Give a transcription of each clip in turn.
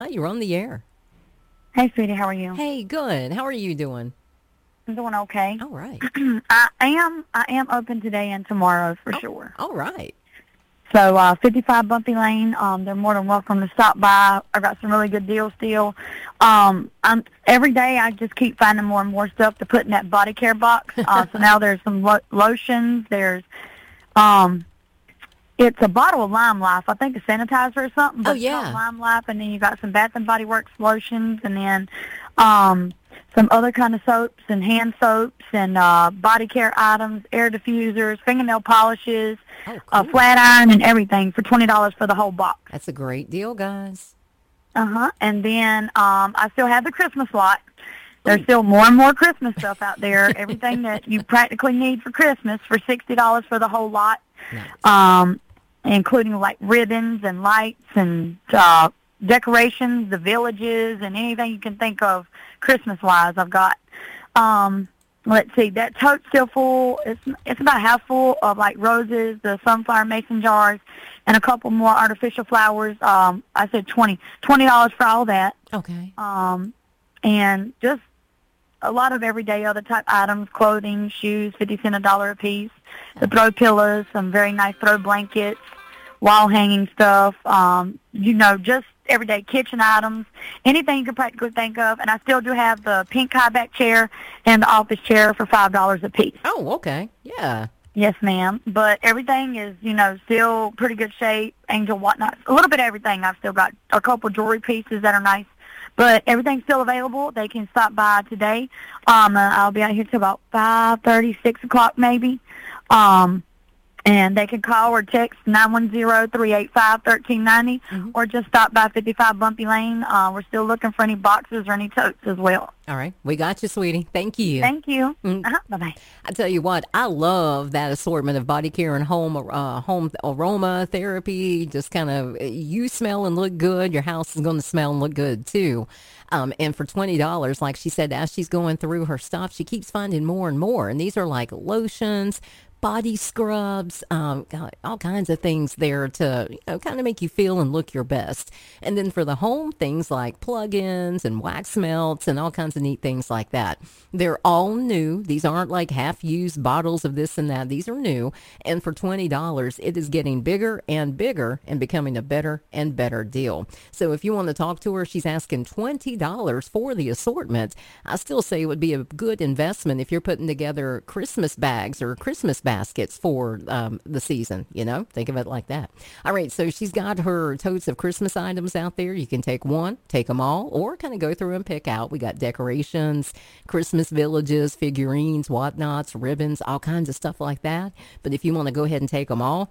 Hi, you're on the air. Hey, sweetie, how are you? Hey, good. How are you doing? I'm doing okay. All right. I am open today and tomorrow for Oh, sure. all right. So, 55 Bumpy Lane, they're more than welcome to stop by. I've got some really good deals still. Every day I just keep finding more and more stuff to put in that body care box. So now there's some lotions. Um, it's a bottle of Lime Life. I think a sanitizer or something, Oh, but it's called yeah. Lime Life. And then you got some Bath and Body Works lotions, and then some other kind of soaps and hand soaps and body care items, air diffusers, fingernail polishes, Oh, a cool. flat iron, and everything for $20 for the whole box. That's a great deal, guys. And then I still have the Christmas lot. There's Ooh, still more and more Christmas stuff out there. Everything that you practically need for Christmas for $60 for the whole lot, nice. um, including like ribbons and lights and decorations, the villages, and anything you can think of Christmas-wise. I've got. Let's see, that tote's still full. It's about half full of like roses, the sunflower mason jars, and a couple more artificial flowers. I said $20 for all that. Okay. And just a lot of everyday other type items, clothing, shoes, 50 cents a dollar a piece. The throw pillows, some very nice throw blankets, wall hanging stuff, just everyday kitchen items, anything you can practically think of. And I still do have the pink high back chair and the office chair for $5 a piece. Oh, okay. Yeah. Yes, ma'am. But everything is, still pretty good shape. Angel whatnot, a little bit of everything. I've still got a couple jewelry pieces that are nice. But everything's still available. They can stop by today. I'll be out here till about 5:30, 6 o'clock maybe. And they can call or text 910-385-1390 or just stop by 55 Bumpy Lane. We're still looking for any boxes or any totes as well. All right. We got you, sweetie. Thank you. Thank you. Bye-bye. I tell you what, I love that assortment of body care and home aroma therapy. Just kind of you smell and look good. Your house is going to smell and look good too. And for $20, like she said, as she's going through her stuff, she keeps finding more and more. And these are like lotions, body scrubs, all kinds of things there to kind of make you feel and look your best. And then for the home, things like plug-ins and wax melts and all kinds of neat things like that. They're all new. These aren't like half-used bottles of this and that. These are new. And for $20, it is getting bigger and bigger and becoming a better and better deal. So if you want to talk to her, she's asking $20 for the assortment. I still say it would be a good investment if you're putting together Christmas bags or Christmas baskets for the season, think of it like that. All right, so she's got her totes of Christmas items out there. You can take one, take them all, or kind of go through and pick out. We got decorations, Christmas villages, figurines, whatnots, ribbons, all kinds of stuff like that. But if you want to go ahead and take them all,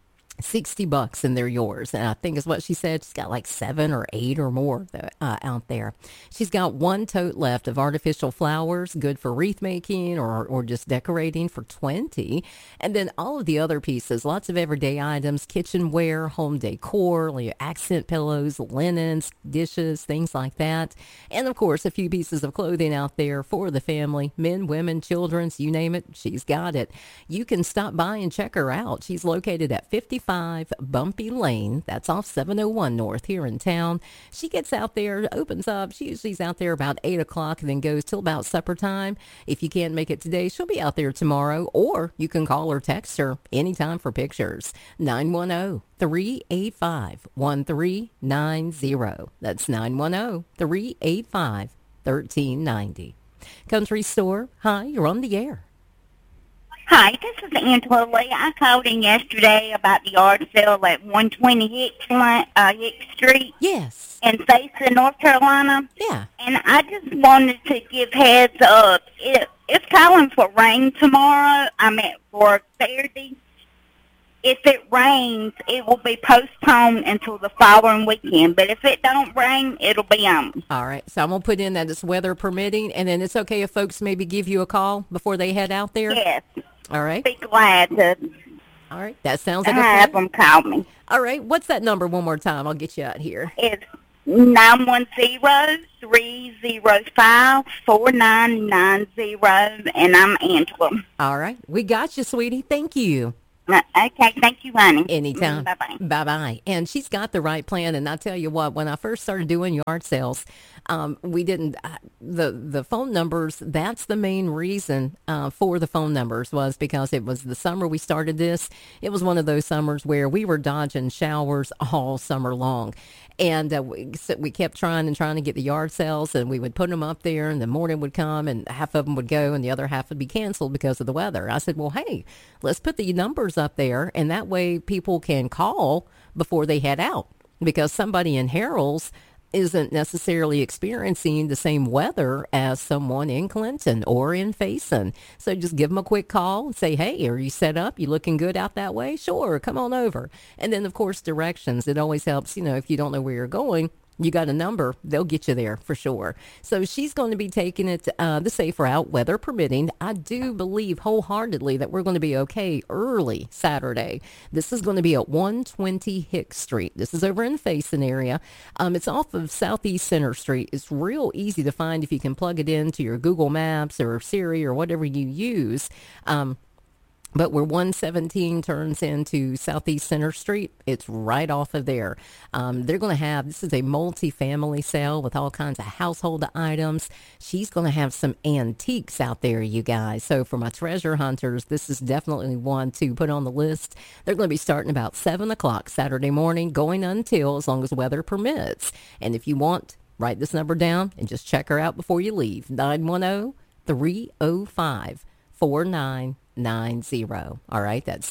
$60 and they're yours. And I think is what she said. She's got like 7 or 8 or more out there. She's got one tote left of artificial flowers, good for wreath making or just decorating for $20. And then all of the other pieces, lots of everyday items, kitchenware, home decor, like accent pillows, linens, dishes, things like that. And of course, a few pieces of clothing out there for the family, men, women, children's, you name it. She's got it. You can stop by and check her out. She's located at 55 Bumpy Lane. That's off 701 North here in town. She gets out there, opens up. She usually's out there about 8 o'clock and then goes till about supper time. If you can't make it today, she'll be out there tomorrow, or you can call or text her anytime for pictures. 910-385-1390. That's 910-385-1390. Country Store, hi, you're on the air. Hi, this is Angela Lee. I called in yesterday about the yard sale at 120 Hicks Street Yes. in Fayetteville, North Carolina. Yeah. And I just wanted to give heads up. It's calling for rain tomorrow. For Saturday. If it rains, it will be postponed until the following weekend. But if it don't rain, it'll be on. All right. So I'm going to put in that it's weather permitting, and then it's okay if folks maybe give you a call before they head out there? Yes. All right. Be glad to All right. That sounds like a have plan. them call me. All right. What's that number one more time? I'll get you out here. It's 910-305-4990, and I'm Angela. All right. We got you, sweetie. Thank you. Okay, thank you, honey. Anytime. Bye-bye. Bye-bye. And she's got the right plan. And I tell you what, when I first started doing yard sales, we didn't, the phone numbers, that's the main reason for the phone numbers was because it was the summer we started this. It was one of those summers where we were dodging showers all summer long. And we kept trying to get the yard sales, and we would put them up there, and the morning would come, and half of them would go, and the other half would be canceled because of the weather. I said, well, hey, let's put the numbers up there, and that way people can call before they head out, because somebody in Harrell's isn't necessarily experiencing the same weather as someone in Clinton or in Faison. So just give them a quick call and say, hey, are you set up? You looking good out that way? Sure, come on over. And then, of course, directions. It always helps, if you don't know where you're going, you got a number, they'll get you there for sure. So she's going to be taking it the safe route, weather permitting. I do believe wholeheartedly that we're going to be okay early Saturday. This is going to be at 120 Hicks Street. This is over in Faison area. It's off of Southeast Center Street. It's real easy to find if you can plug it into your Google Maps or Siri or whatever you use. But where 117 turns into Southeast Center Street, it's right off of there. They're going to have, this is a multi-family sale with all kinds of household items. She's going to have some antiques out there, you guys. So for my treasure hunters, this is definitely one to put on the list. They're going to be starting about 7 o'clock Saturday morning, going until as long as weather permits. And if you want, write this number down and just check her out before you leave. 910-305-4990. All right, that's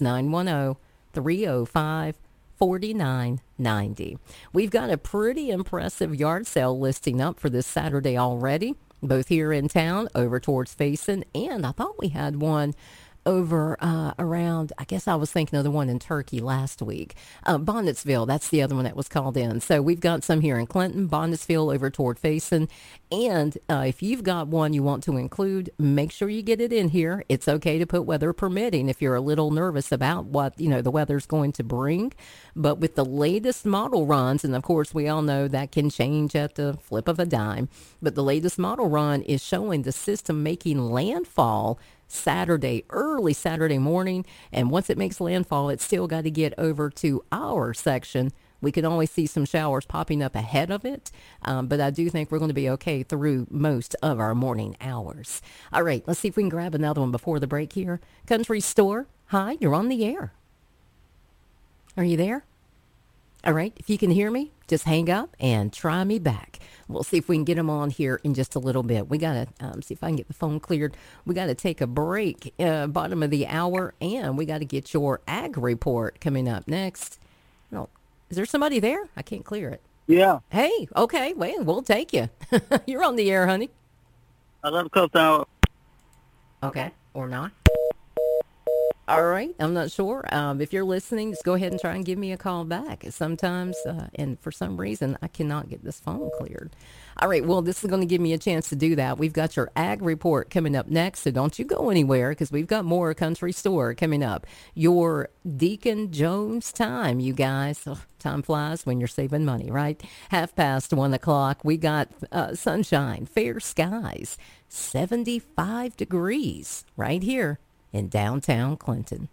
910-305-4990. We've got a pretty impressive yard sale listing up for this Saturday already, both here in town, over towards Faison, and I thought we had one over around, I guess I was thinking of the one in Turkey last week. Bonnetsville, that's the other one that was called in. So we've got some here in Clinton, Bonnetsville over toward Faison. And if you've got one you want to include, make sure you get it in here. It's okay to put weather permitting if you're a little nervous about what, the weather's going to bring. But with the latest model runs, and of course we all know that can change at the flip of a dime, but the latest model run is showing the system making landfall Saturday, early Saturday morning. And once it makes landfall, it's still got to get over to our section. We can always see some showers popping up ahead of it. But I do think we're going to be okay through most of our morning hours. All right, let's see if we can grab another one before the break here. Country Store. Hi, you're on the air. Are you there? All right, if you can hear me, just hang up and try me back. We'll see if we can get them on here in just a little bit. We got to see if I can get the phone cleared. We got to take a break, bottom of the hour, and we got to get your ag report coming up next. No, is there somebody there? I can't clear it. Yeah. Hey, okay, well, we'll take you. You're on the air, honey. I love Coast. Okay, or not. All right, I'm not sure. If you're listening, just go ahead and try and give me a call back. Sometimes, and for some reason, I cannot get this phone cleared. All right, well, this is going to give me a chance to do that. We've got your ag report coming up next, so don't you go anywhere because we've got more Country Store coming up. Your Deacon Jones time, you guys. Oh, time flies when you're saving money, right? 1:30 o'clock. We got sunshine, fair skies, 75 degrees right here in downtown Clinton.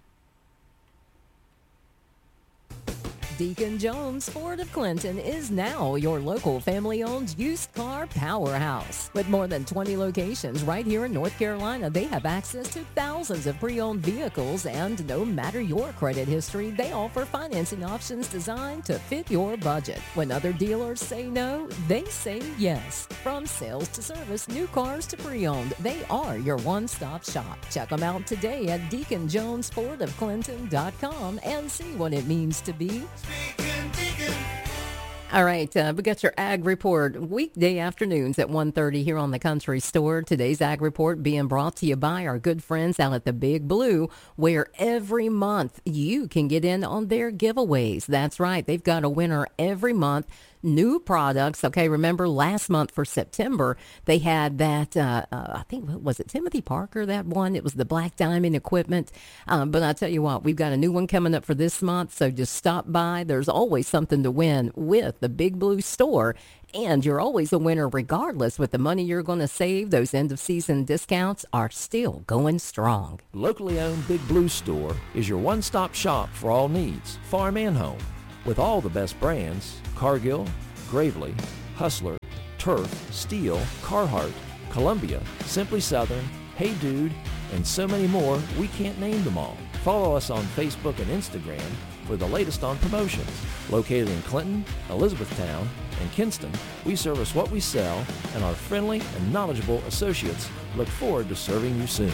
Deacon Jones Ford of Clinton is now your local family-owned used car powerhouse. With more than 20 locations right here in North Carolina, they have access to thousands of pre-owned vehicles, and no matter your credit history, they offer financing options designed to fit your budget. When other dealers say no, they say yes. From sales to service, new cars to pre-owned, they are your one-stop shop. Check them out today at DeaconJonesFordofClinton.com and see what it means to be All right, we got your Ag Report weekday afternoons at 1:30 here on the Country Store. Today's Ag Report being brought to you by our good friends out at the Big Blue, where every month you can get in on their giveaways. That's right, they've got a winner every month. new products. Okay, remember last month for September, they had that, I think, was it Timothy Parker, that one? It was the Black Diamond equipment. But I tell you what, we've got a new one coming up for this month, so just stop by. There's always something to win with the Big Blue Store. And you're always a winner regardless. With the money you're going to save, those end-of-season discounts are still going strong. Locally owned Big Blue Store is your one-stop shop for all needs, farm and home. With all the best brands, Cargill, Gravely, Hustler, Turf, Steel, Carhartt, Columbia, Simply Southern, Hey Dude, and so many more, we can't name them all. Follow us on Facebook and Instagram for the latest on promotions. Located in Clinton, Elizabethtown, and Kinston, we service what we sell, and our friendly and knowledgeable associates look forward to serving you soon.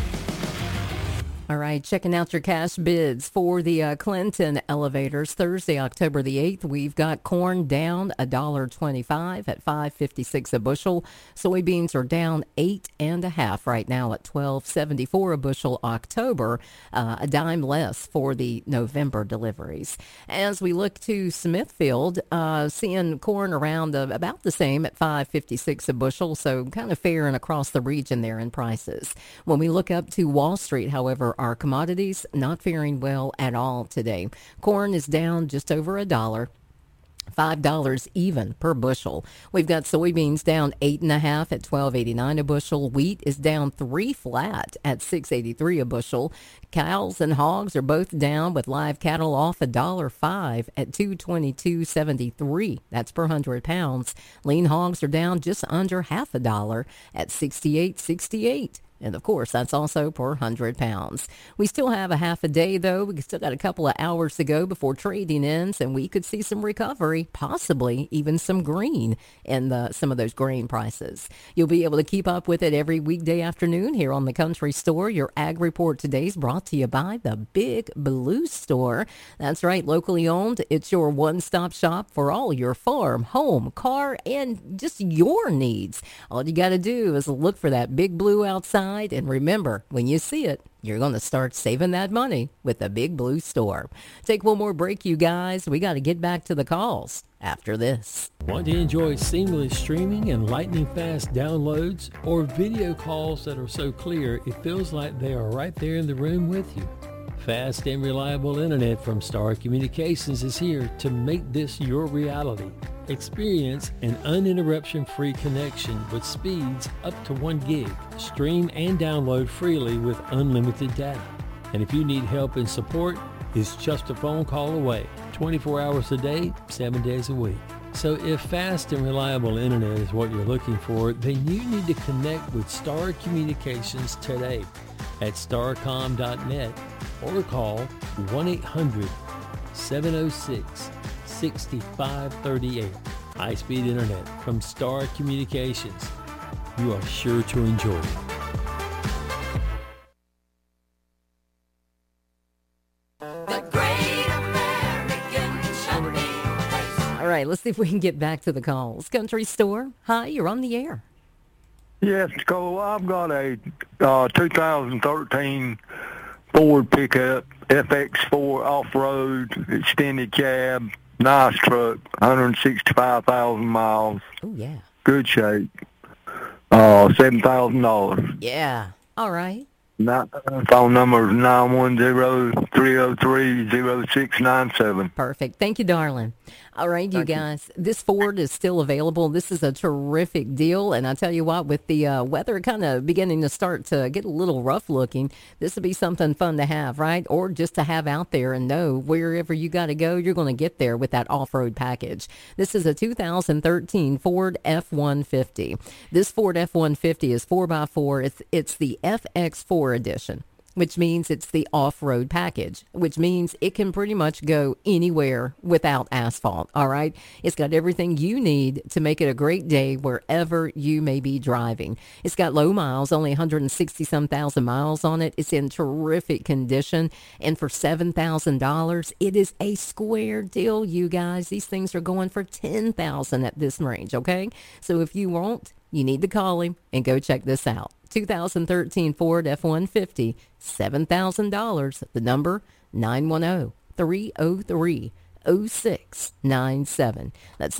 All right, checking out your cash bids for the Clinton elevators. Thursday, October the 8th, we've got corn down $1.25 at $5.56 a bushel. Soybeans are down 8.5 right now at $12.74 a bushel. October, a dime less for the November deliveries. As we look to Smithfield, seeing corn around about the same at $5.56 a bushel, so kind of fair and across the region there in prices. When we look up to Wall Street, however, our commodities not faring well at all today. Corn is down just over $1. $5 even per bushel. We've got soybeans down 8.5 at $12.89 a bushel. Wheat is down 3 flat at $6.83 a bushel. Cows and hogs are both down, with live cattle off $1.05 at $222.73. That's per 100 pounds. Lean hogs are down just under half $1 at $68.68. And, of course, that's also per 100 pounds. We still have a half a day, though. We still got a couple of hours to go before trading ends, and we could see some recovery, possibly even some green in some of those grain prices. You'll be able to keep up with it every weekday afternoon here on the Country Store. Your Ag Report today is brought to you by the Big Blue Store. That's right, locally owned. It's your one-stop shop for all your farm, home, car, and just your needs. All you got to do is look for that Big Blue outside. And remember, when you see it, you're going to start saving that money with the Big Blue Store. Take one more break, you guys. We got to get back to the calls after this. Want to enjoy seamless streaming and lightning-fast downloads, or video calls that are so clear it feels like they are right there in the room with you? Fast and reliable internet from Star Communications is here to make this your reality. Experience an uninterruption-free connection with speeds up to 1 gig. Stream and download freely with unlimited data. And if you need help and support, it's just a phone call away. 24 hours a day, 7 days a week. So if fast and reliable internet is what you're looking for, then you need to connect with Star Communications today at starcom.net or call 1-800-706-6538. High-speed internet from Star Communications. You are sure to enjoy it. All right, let's see if we can get back to the calls. Country Store, hi, you're on the air. Yes, Cole, I've got a 2013 Ford pickup, FX4 off-road, extended cab, nice truck, 165,000 miles. Oh, yeah. Good shape. $7,000. Yeah. All right. Phone number is 910-303-0697. Perfect. Thank you, darling. All right, you guys, this Ford is still available. This is a terrific deal. And I tell you what, with the weather kind of beginning to start to get a little rough looking, this would be something fun to have, right? Or just to have out there and know wherever you got to go, you're going to get there with that off-road package. This is a 2013 Ford F-150. This Ford F-150 is 4x4. It's the FX4 edition, which means it's the off-road package, which means it can pretty much go anywhere without asphalt, all right? It's got everything you need to make it a great day wherever you may be driving. It's got low miles, only 160-some thousand miles on it. It's in terrific condition, and for $7,000, it is a square deal, you guys. These things are going for $10,000 at this range, okay? So if you want, you need to call him and go check this out. 2013 Ford F-150, $7,000. The number, 910-303-0697. 0697. That's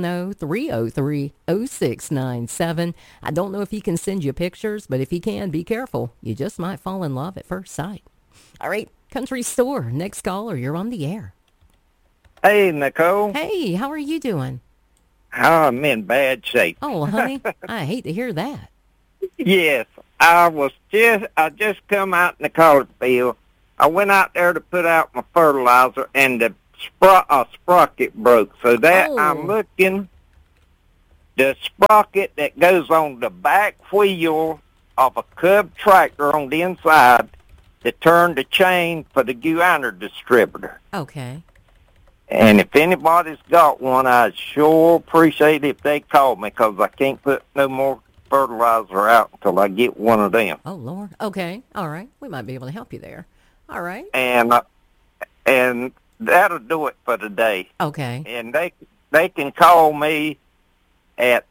910-303-0697. I don't know if he can send you pictures, but if he can, be careful. You just might fall in love at first sight. All right, Country Store, next caller, you're on the air. Hey, Nicole. Hey, how are you doing? I'm in bad shape. Oh, honey, I hate to hear that. Yes, I just come out in the cotton field. I went out there to put out my fertilizer, and the sprocket broke. So that I'm looking, the sprocket that goes on the back wheel of a Cub tractor on the inside to turn the chain for the Guiana distributor. Okay. And if anybody's got one, I'd sure appreciate it if they call me, because I can't put no more fertilizer out until I get one of them. Oh, Lord. Okay. All right. We might be able to help you there. All right. And that'll do it for today. Okay. And they can call me at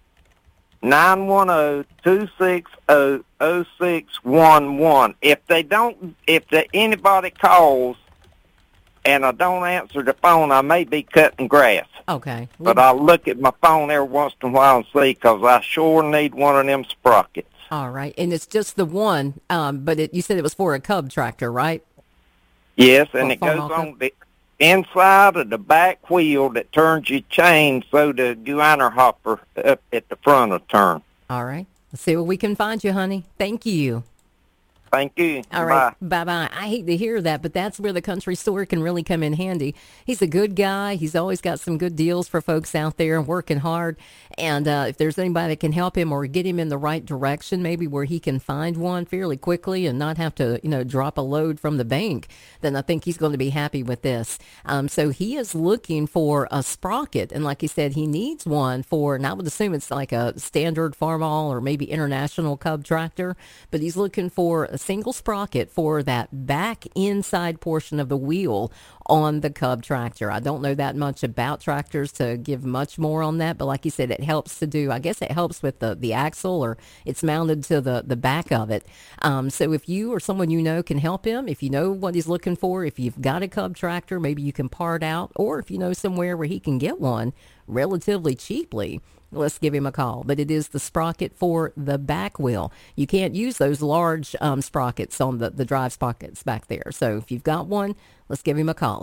910-260-0611. If anybody calls and I don't answer the phone, I may be cutting grass. Okay. But I'll look at my phone every once in a while and see, because I sure need one of them sprockets. All right. And it's just the one, but you said it was for a Cub tractor, right? Yes, and it goes on the inside of the back wheel that turns your chain so the Guiana hopper up at the front will turn. All right. Let's see what we can find you, honey. Thank you. Thank you. All right. Bye-bye. I hate to hear that, but that's where the Country Store can really come in handy. He's a good guy. He's always got some good deals for folks out there and working hard. And if there's anybody that can help him or get him in the right direction, maybe where he can find one fairly quickly and not have to, drop a load from the bank, then I think he's going to be happy with this. So he is looking for a sprocket. And like he said, he needs one for, and I would assume it's like a standard Farmall or maybe international Cub tractor, but he's looking for a single sprocket for that back inside portion of the wheel on the Cub tractor. I don't know that much about tractors to give much more on that, but like you said, it helps to do, I guess it helps with the axle, or it's mounted to the back of it. So if you or someone you know can help him, if you know what he's looking for, if you've got a Cub tractor, maybe you can part out, or if you know somewhere where he can get one relatively cheaply, let's give him a call. But it is the sprocket for the back wheel. You can't use those large sprockets on the drive sprockets back there. So if you've got one, let's give him a call.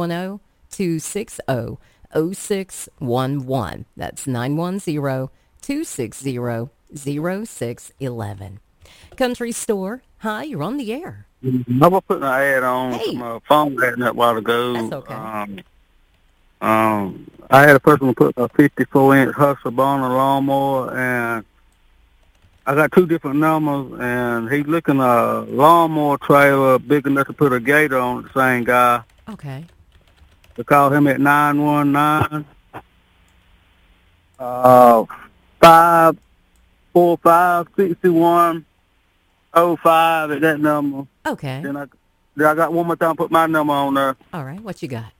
910-260-0611. That's 910-260-0611. Country Store. Hi, you're on the air. I was putting an ad on. Hey. My phone had that a while ago. That's okay. I had a person put a 54-inch Husqvarna lawnmower, and I got two different numbers, and he's looking a lawnmower trailer big enough to put a gator on, the same guy. Okay. To call him at 919-545-6105 at that number. Okay. Then I got one more time, put my number on there. All right. What you got?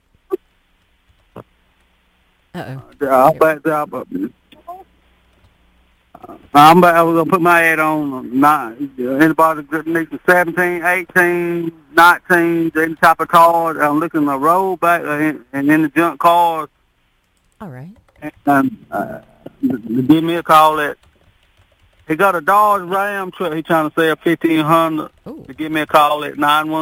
Uh-oh. I was going to put my ad on. Anybody that needs 17, 18, 19, any type of cars. I'm looking at the road back and in the junk cars. All right. And give me a call at, he got a Dodge Ram truck. He's trying to sell 1,500. To give me a call at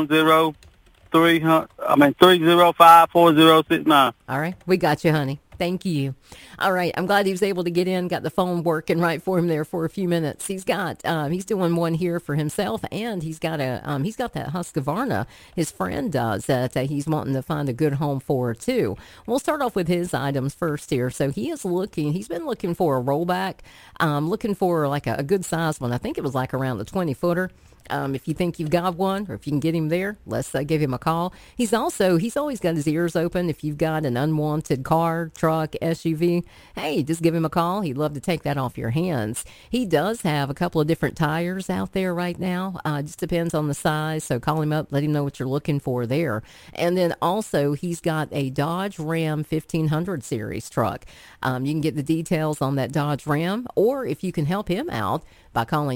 910-305-4069. All right. We got you, honey. Thank you. All right. I'm glad he was able to get in, got the phone working right for him there for a few minutes. He's got, he's doing one here for himself, and he's got that Husqvarna his friend does that he's wanting to find a good home for too. We'll start off with his items first here. So he's been looking for a rollback, looking for like a good size one. I think it was like around the 20-footer. If you think you've got one, or if you can get him there, let's give him a call. He's always got his ears open. If you've got an unwanted car, truck, SUV, hey, just give him a call. He'd love to take that off your hands. He does have a couple of different tires out there right now. Just depends on the size. So call him up, let him know what you're looking for there. And then also he's got a Dodge Ram 1500 series truck. You can get the details on that Dodge Ram, or if you can help him out by calling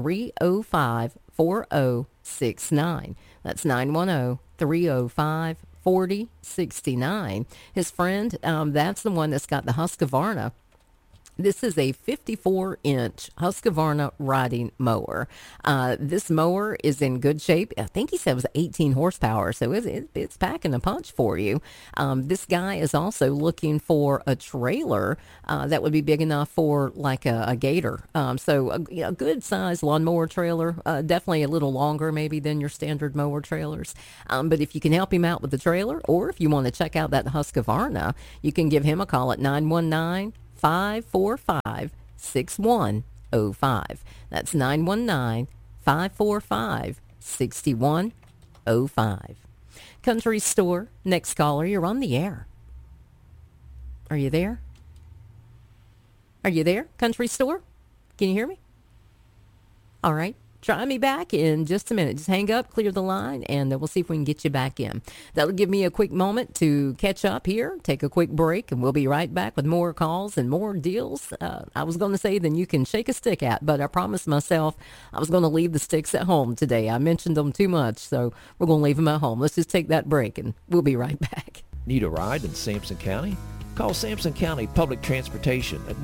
910-305-4069. That's 910-305-4069. 4069. His friend, that's the one that's got the Husqvarna. This is a 54-inch Husqvarna riding mower. This mower is in good shape. I think he said it was 18 horsepower, so it's packing a punch for you. This guy is also looking for a trailer that would be big enough for like a gator. So a good-sized lawnmower trailer, definitely a little longer maybe than your standard mower trailers. But if you can help him out with the trailer, or if you want to check out that Husqvarna, you can give him a call at 919-545-6105. That's 919-545-6105. Country Store, next caller, you're on the air. Are you there? Are you there, Country Store? Can you hear me? All right. Try me back in just a minute. Just hang up, clear the line, and we'll see if we can get you back in. That'll give me a quick moment to catch up here, take a quick break, and we'll be right back with more calls and more deals. I was going to say then you can shake a stick at, but I promised myself I was going to leave the sticks at home today. I mentioned them too much, so we're going to leave them at home. Let's just take that break, and we'll be right back. Need a ride in Sampson County? Call Sampson County Public Transportation at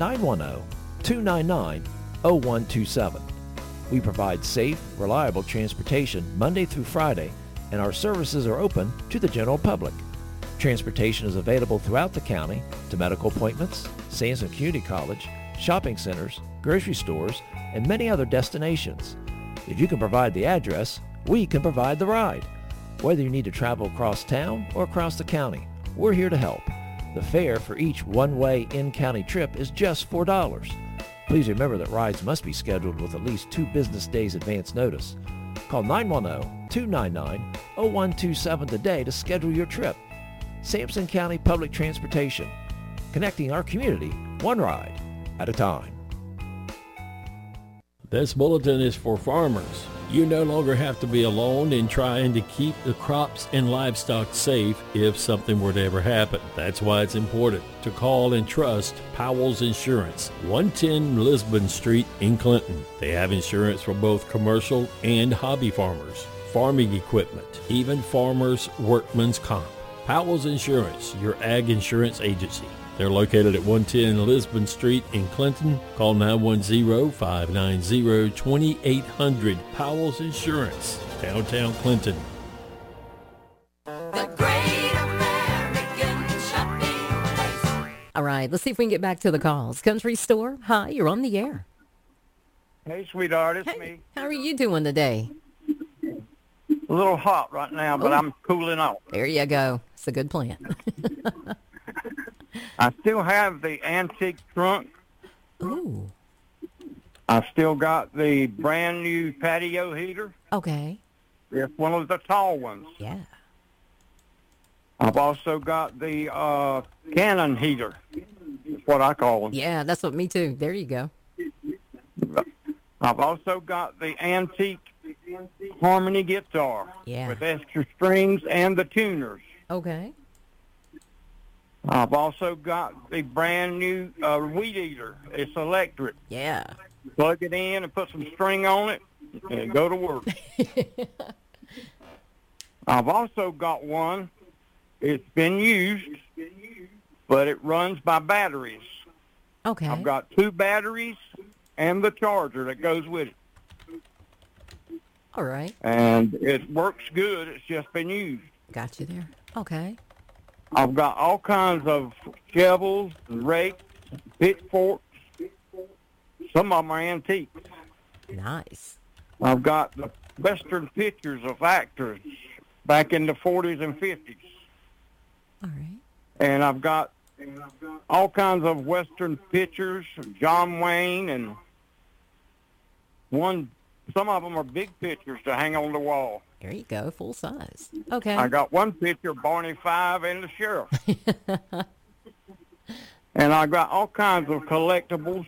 910-299-0127. We provide safe, reliable transportation Monday through Friday, and our services are open to the general public. Transportation is available throughout the county to medical appointments, Sampson Community College, shopping centers, grocery stores, and many other destinations. If you can provide the address, we can provide the ride. Whether you need to travel across town or across the county, we're here to help. The fare for each one-way in-county trip is just $4. Please remember that rides must be scheduled with at least 2 business days advance notice. Call 910-299-0127 today to schedule your trip. Sampson County Public Transportation, connecting our community one ride at a time. This bulletin is for farmers. You no longer have to be alone in trying to keep the crops and livestock safe if something were to ever happen. That's why it's important to call and trust Powell's Insurance, 110 Lisbon Street in Clinton. They have insurance for both commercial and hobby farmers, farming equipment, even farmers' workman's comp. Powell's Insurance, your ag insurance agency. They're located at 110 Lisbon Street in Clinton. Call 910-590-2800. Powell's Insurance, downtown Clinton. The Great American Shopping Place. All right, let's see if we can get back to the calls. Country Store, hi, you're on the air. Hey, sweetheart, it's Hey, me. how are you doing today? A little hot right now, but I'm cooling off. There you go. It's a good plan. I still have the antique trunk. Ooh, I still got the brand new patio heater. okay. It's one of the tall ones. Yeah. I've also got the Canon heater. That's what I call them. Yeah, that's what me too. There you go. I've also got the antique harmony guitar Yeah. with extra strings and the tuners. Okay. I've also got the brand new weed eater. It's electric. Yeah. Plug it in and put some string on it and go to work. I've also got one. It's been used, but it runs by batteries. Okay. I've got 2 batteries and the charger that goes with it. All right. And it works good. It's just been used. Got you there. Okay. I've got all kinds of shovels, rakes, pitchforks. Some of them are antiques. Nice. I've got the Western pictures of actors back in the 40s and 50s. All right. And I've got all kinds of Western pictures, John Wayne, and some of them are big pictures to hang on the wall. There you go. Full size. Okay. I got one picture of Barney Five and the sheriff. And I got all kinds of collectibles.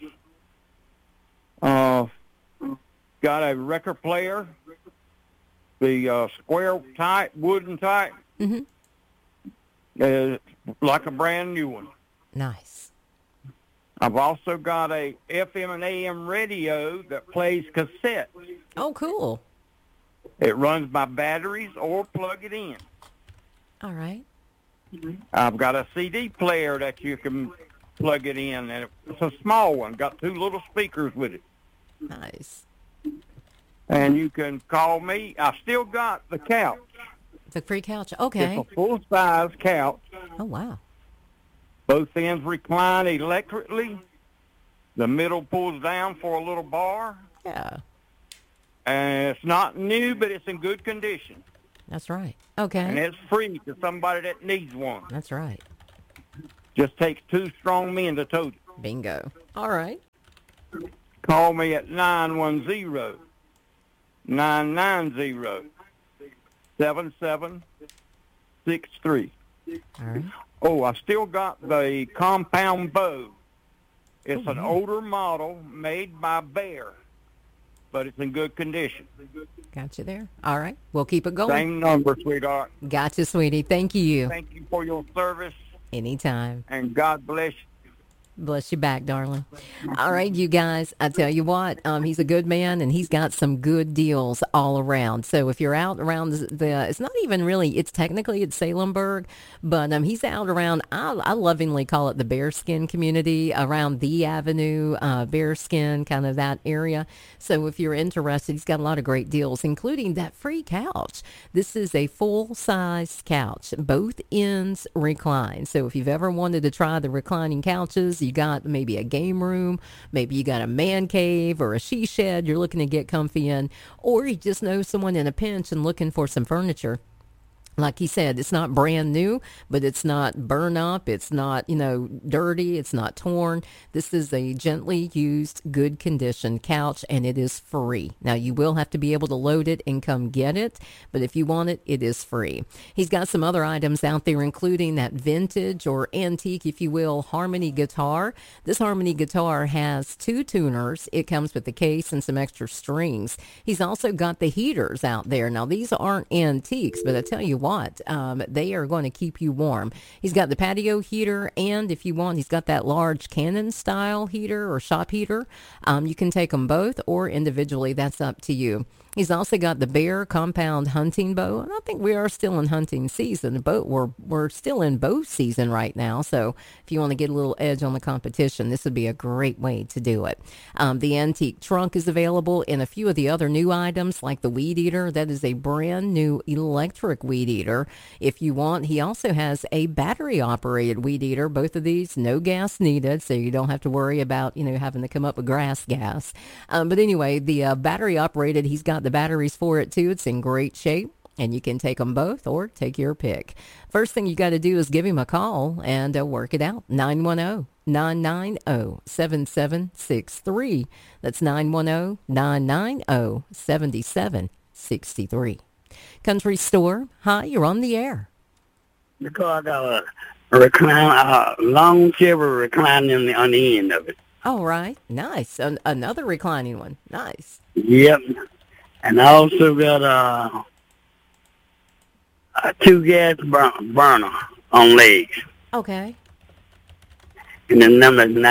Got a record player, the square type, wooden type, Mm-hmm. like a brand new one. Nice. I've also got a FM and AM radio that plays cassettes. Oh, cool. It runs by batteries or plug it in. All right. I've got a CD player that you can plug it in, and it's a small one. Got 2 little speakers with it. Nice. And you can call me. I still got the couch. The free couch. Okay. It's a full-size couch. Oh, wow. Both ends recline electrically. The middle pulls down for a little bar. Yeah. And it's not new, but it's in good condition. That's right. Okay. And it's free to somebody that needs one. That's right. Just takes 2 strong men to tote it. Bingo. All right. Call me at 910-990-7763. All right. Oh, I still got the compound bow. It's an older model made by Bear, but it's in good condition. Got you there. All right. We'll keep it going. Same number, sweetheart. Gotcha, sweetie. Thank you. Thank you for your service, Anytime. and God bless you. Bless you back, darling. All right, you guys, I tell you what, he's a good man, and he's got some good deals all around. So if you're out around it's not even really, it's Salemburg, but he's out around, I lovingly call it the Bearskin community, around the Avenue, Bearskin, kind of that area. So if you're interested, he's got a lot of great deals, including that free couch. This is a full-size couch. Both ends recline. So if you've ever wanted to try the reclining couches, you got maybe a game room, maybe you got a man cave or a she shed you're looking to get comfy in, or you just know someone in a pinch and looking for some furniture. Like he said, it's not brand new, but it's not burn up. It's not, dirty. It's not torn. This is a gently used, good condition couch, and it is free. Now, you will have to be able to load it and come get it, but if you want it, it is free. He's got some other items out there, including that vintage or antique, if you will, Harmony guitar. This Harmony guitar has 2 tuners. It comes with the case and some extra strings. He's also got the heaters out there. Now, these aren't antiques, but I tell you what, they are going to keep you warm. He's got the patio heater, and if you want, he's got that large Canon style heater or shop heater. You can take them both or individually. That's up to you. He's also got the Bear compound hunting bow, and I think we are still in hunting season. We're still in bow season right now, so if you want to get a little edge on the competition, this would be a great way to do it. The antique trunk is available, and a few of the other new items, like the weed eater. That is a brand new electric weed eater. If you want, he also has a battery-operated weed eater. Both of these, no gas needed, so you don't have to worry about, having to come up with grass gas. But anyway, the battery-operated, he's got the batteries for it too. It's in great shape, and you can take them both or take your pick. First thing you got to do is give him a call and work it out. 910-990-7763. That's 910-990-7763. Country Store. Hi, you're on the air. Because I got a long chair reclining on the end of it. All right. Nice. Another reclining one. Nice. Yep. And I also got a 2-gas burner on legs. Okay. And the number is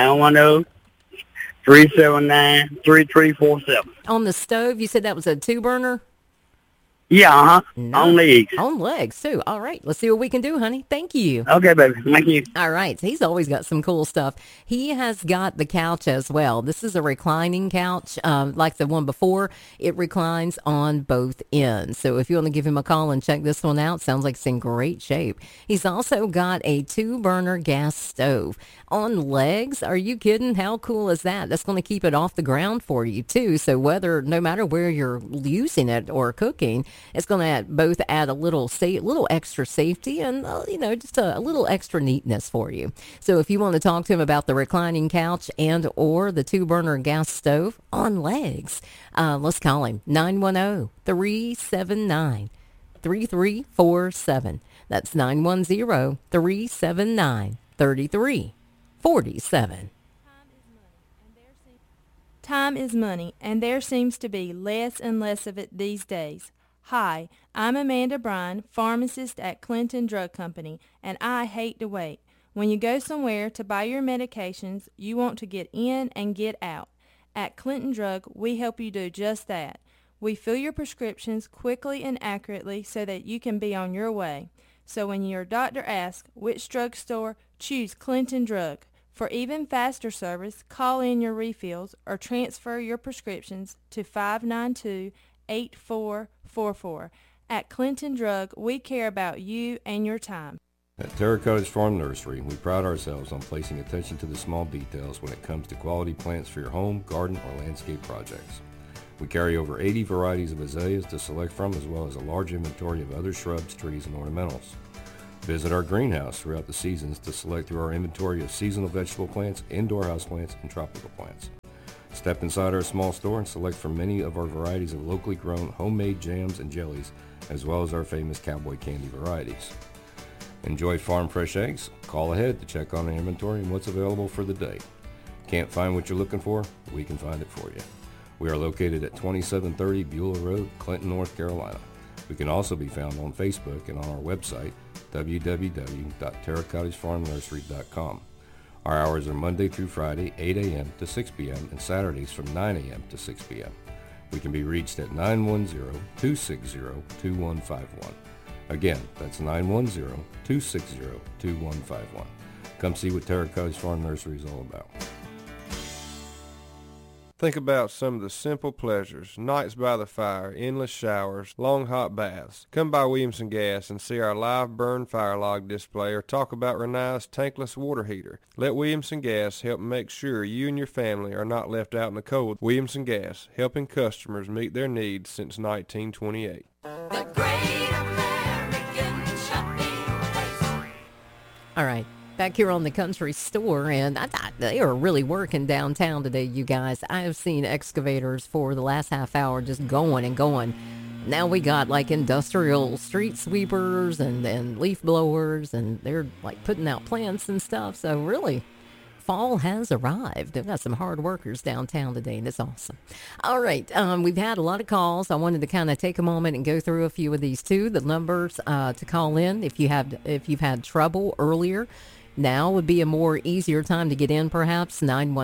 910-379-3347. On the stove, you said that was a 2-burner? Yeah, Nice. On legs. On legs, too. All right. Let's see what we can do, honey. Thank you. Okay, baby. Thank you. All right. So he's always got some cool stuff. He has got the couch as well. This is a reclining couch, like the one before. It reclines on both ends. So if you want to give him a call and check this one out, sounds like it's in great shape. He's also got a 2-burner gas stove on legs. Are you kidding? How cool is that? That's going to keep it off the ground for you, too. So no matter where you're using it or cooking, it's going to both add a little extra safety and, just a little extra neatness for you. So if you want to talk to him about the reclining couch and or the 2-burner gas stove on legs, let's call him 910-379-3347. That's 910-379-3347. Time is money, and there seems to be less and less of it these days. Hi, I'm Amanda Bryan, pharmacist at Clinton Drug Company, and I hate to wait. When you go somewhere to buy your medications, you want to get in and get out. At Clinton Drug, we help you do just that. We fill your prescriptions quickly and accurately so that you can be on your way. So when your doctor asks which drugstore, choose Clinton Drug. For even faster service, call in your refills or transfer your prescriptions to 592-8444. At Clinton Drug, we care about you and your time. At Terra Cottage Farm Nursery, we pride ourselves on placing attention to the small details when it comes to quality plants for your home, garden, or landscape projects. We carry over 80 varieties of azaleas to select from, as well as a large inventory of other shrubs, trees, and ornamentals. Visit our greenhouse throughout the seasons to select through our inventory of seasonal vegetable plants, indoor houseplants, and tropical plants. Step inside our small store and select from many of our varieties of locally grown homemade jams and jellies, as well as our famous cowboy candy varieties. Enjoy farm fresh eggs? Call ahead to check on the inventory and what's available for the day. Can't find what you're looking for? We can find it for you. We are located at 2730 Beulah Road, Clinton, North Carolina. We can also be found on Facebook and on our website, www.terracottagefarmnursery.com. Our hours are Monday through Friday, 8 a.m. to 6 p.m., and Saturdays from 9 a.m. to 6 p.m. We can be reached at 910-260-2151. Again, that's 910-260-2151. Come see what Terra Cottage Farm Nursery is all about. Think about some of the simple pleasures: nights by the fire, endless showers, long hot baths. Come by Williamson Gas and see our live burn fire log display, or talk about Renai's tankless water heater. Let Williamson Gas help make sure you and your family are not left out in the cold. Williamson Gas, helping customers meet their needs since 1928. The Great American Shopping Place. All right. Back here on the country store, and I thought they are really working downtown today, you guys. I have seen excavators for the last half hour just going and going. Now we got like industrial street sweepers and leaf blowers, and they're like putting out plants and stuff. So really, fall has arrived. They've got some hard workers downtown today, and it's awesome. All right, we've had a lot of calls. I wanted to kind of take a moment and go through a few of these too. The numbers to call in if you've had trouble earlier. Now would be a more easier time to get in, perhaps.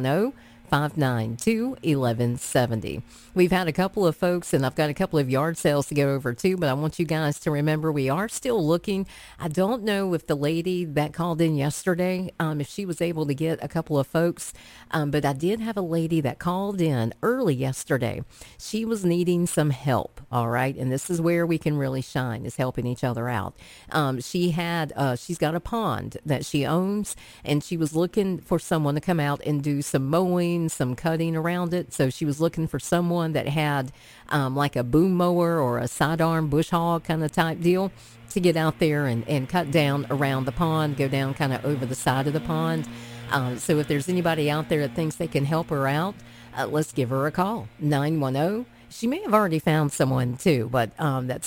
910-592-1170. We've had a couple of folks, and I've got a couple of yard sales to go over too, but I want you guys to remember we are still looking. I don't know if the lady that called in yesterday, if she was able to get a couple of folks, but I did have a lady that called in early yesterday. She was needing some help, all right, and this is where we can really shine, is helping each other out. She's got a pond that she owns, and she was looking for someone to come out and do some mowing, some cutting around it. So she was looking for someone that had like a boom mower or a sidearm bush hog kind of type deal to get out there and cut down around the pond, go down kind of over the side of the pond. So if there's anybody out there that thinks they can help her out, let's give her a call. 910. She may have already found someone too, but that's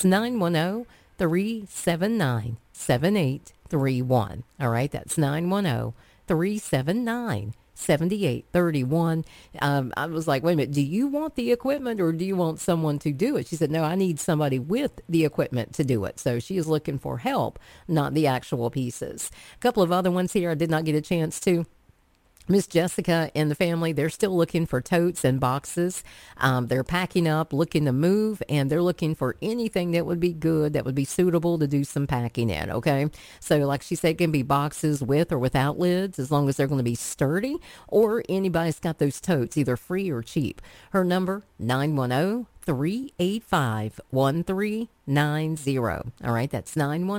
910-379-7831. All right, that's 910-379-7831. 7831. I was like, wait a minute, do you want the equipment or do you want someone to do it? She said, no, I need somebody with the equipment to do it. So she is looking for help, not the actual pieces. A couple of other ones here I did not get a chance to. Miss Jessica and the family, they're still looking for totes and boxes. They're packing up, looking to move, and they're looking for anything that would be good, that would be suitable to do some packing in, okay? So like she said, it can be boxes with or without lids, as long as they're going to be sturdy, or anybody's got those totes, either free or cheap. Her number, 910-385-1390. All right, that's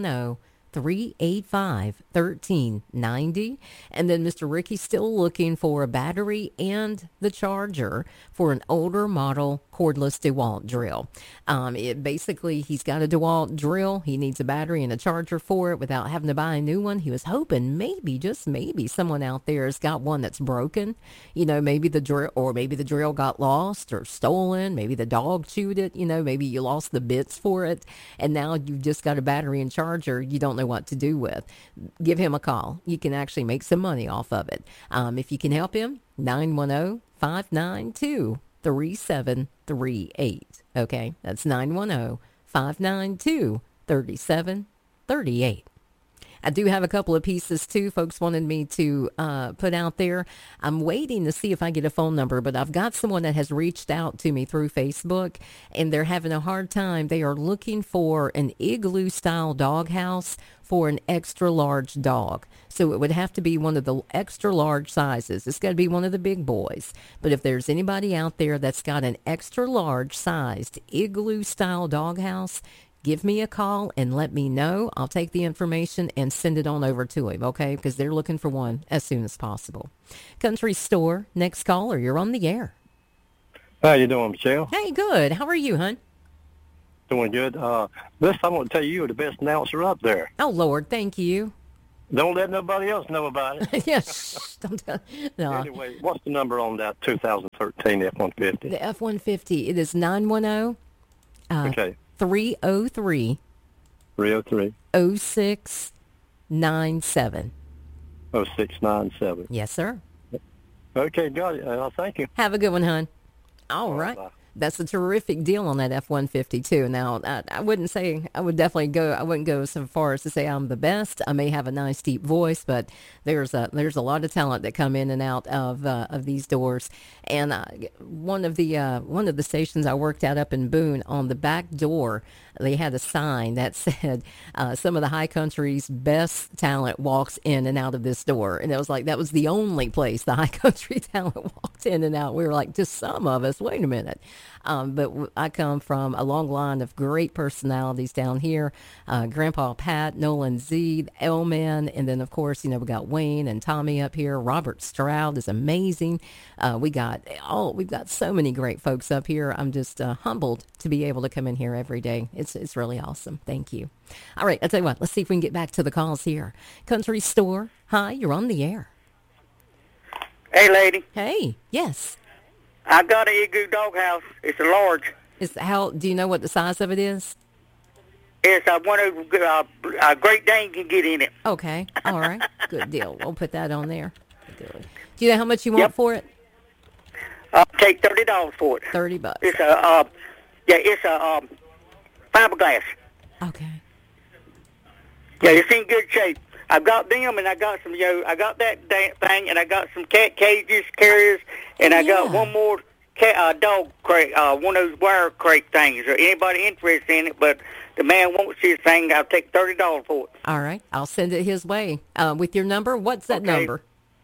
910-385-1390. And then Mr. Ricky's still looking for a battery and the charger for an older model cordless DeWalt drill. He's got a DeWalt drill. He needs a battery and a charger for it without having to buy a new one. He was hoping maybe, just maybe, someone out there has got one that's broken. You know, maybe the drill got lost or stolen. Maybe the dog chewed it. You know, maybe you lost the bits for it, and now you've just got a battery and charger you don't know what to do with. Give him a call. You can actually make some money off of it. If you can help him, 910-592-3738. Okay, that's 910-592-3738. I do have a couple of pieces too. Folks wanted me to put out there. I'm waiting to see if I get a phone number, but I've got someone that has reached out to me through Facebook, and they're having a hard time. They are looking for an igloo-style doghouse for an extra large dog. So it would have to be one of the extra large sizes. It's got to be one of the big boys. But if there's anybody out there that's got an extra large sized igloo-style doghouse, give me a call and let me know. I'll take the information and send it on over to him, okay? Because they're looking for one as soon as possible. Country Store, next caller. You're on the air. How you doing, Michelle? Hey, good. How are you, hon? Doing good. This I want to tell you, you're the best announcer up there. Oh, Lord, thank you. Don't let nobody else know about it. Yes. Don't tell. No. Anyway, what's the number on that 2013 F-150? The F-150, it is 910 okay. 303 303 0697. 0697. Yes, sir. Okay, got it. Thank you. Have a good one, hon. All right. Bye. That's a terrific deal on that F-150 too. Now, I wouldn't say I wouldn't go so far as to say I'm the best. I may have a nice deep voice, but there's a lot of talent that come in and out of these doors. And one of the stations I worked at up in Boone, on the back door, they had a sign that said, some of the high country's best talent walks in and out of this door. And it was like, that was the only place the high country talent walked in and out. We were like, just some of us, wait a minute. But I come from a long line of great personalities down here. Grandpa Pat, Nolan Z, L-Man, and then, of course, we got Wayne and Tommy up here. Robert Stroud is amazing. We've got so many great folks up here. I'm just humbled to be able to come in here every day. It's really awesome. Thank you. All right, I'll tell you what. Let's see if we can get back to the calls here. Country Store. Hi, you're on the air. Hey, lady. Hey, yes. I got an igloo doghouse. It's a large. Do you know what the size of it is? It's one of a Great Dane can get in it. Okay. All right. Good deal. We'll put that on there. Good. Do you know how much you want for it? I'll take $30 for it. $30. It's a fiberglass. Okay. Yeah, it's in good shape. I've got them, and I got some, I got that thing, and I got some cat cages, carriers, and I got one more dog crate, one of those wire crate things. Or anybody interested in it, but the man wants this thing, I'll take $30 for it. All right. I'll send it his way. With your number, what's that number?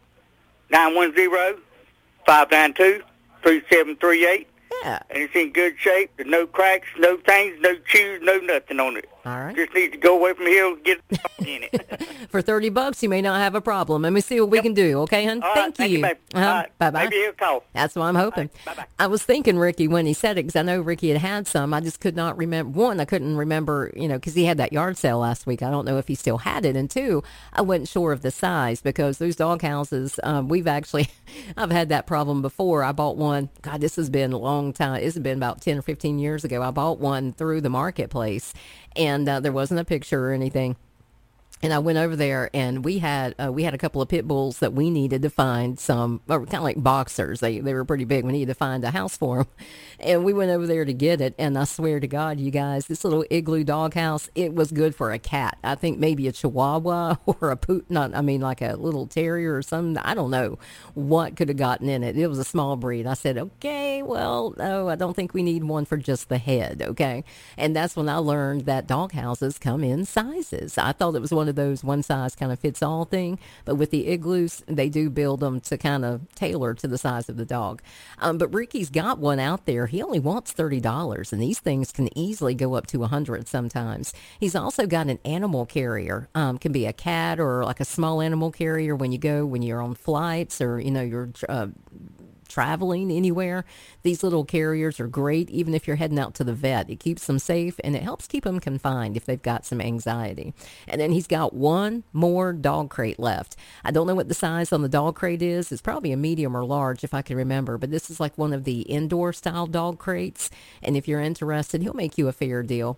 910-592-3738. Yeah. And it's in good shape. There's no cracks, no things, no chews, no nothing on it. All right. Just need to go away from here and get in it. For $30, you may not have a problem. Let me see what we can do. Okay, hon? All right, thank you, babe. Bye-bye. Maybe he'll call. That's what I'm hoping. Right, bye-bye. I was thinking, Ricky, when he said it, because I know Ricky had some. I just could not remember. One, I couldn't remember, because he had that yard sale last week. I don't know if he still had it. And two, I wasn't sure of the size, because those dog houses, I've had that problem before. I bought one. God, this has been a long time. It's been about 10 or 15 years ago. I bought one through the marketplace, and there wasn't a picture or anything. And I went over there, and we had a couple of pit bulls that we needed to find some, or kind of like boxers. They were pretty big. We needed to find a house for them. And we went over there to get it. And I swear to God, you guys, this little igloo dog house, it was good for a cat. I think maybe a Chihuahua or a like a little terrier or something. I don't know what could have gotten in it. It was a small breed. I said, okay, well, no, I don't think we need one for just the head, okay? And that's when I learned that dog houses come in sizes. I thought it was one of those one size kind of fits all thing, but with the igloos, they do build them to kind of tailor to the size of the dog. But Ricky's got one out there. He only wants $30, and these things can easily go up to $100 sometimes. He's also got an animal carrier. Can be a cat or like a small animal carrier when you're on flights or you're traveling anywhere. These little carriers are great, even if you're heading out to the vet. It keeps them safe, and it helps keep them confined if they've got some anxiety. And then he's got one more dog crate left. I don't know what the size on the dog crate is. It's probably a medium or large, if I can remember, but this is like one of the indoor-style dog crates, and if you're interested, he'll make you a fair deal.